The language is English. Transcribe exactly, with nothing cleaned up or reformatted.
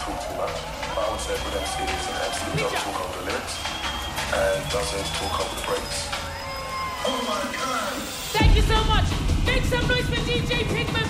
talk too much. But I would say for them, C is an M C who doesn't talk over the lyrics and doesn't talk over the breaks. Oh my God! Thank you so much. Make some noise for D J Pigman.